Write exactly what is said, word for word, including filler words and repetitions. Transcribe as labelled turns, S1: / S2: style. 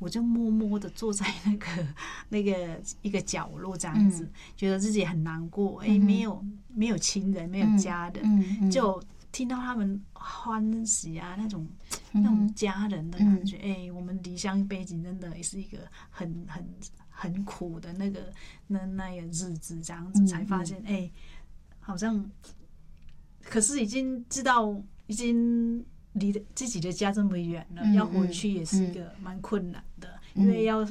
S1: 我就默默的坐在那个那个一个角落这样子，嗯、觉得自己很难过，哎、欸，没有没有亲人，没有家人，嗯嗯、就听到他们欢喜啊，那种那种家人的感觉，哎、嗯欸，我们离乡背景真的也是一个很很很苦的那个那那个日子，这样子才发现，哎、欸，好像，可是已经知道已经离自己的家这么远了，嗯、要回去也是一个蛮困难的，嗯、因为要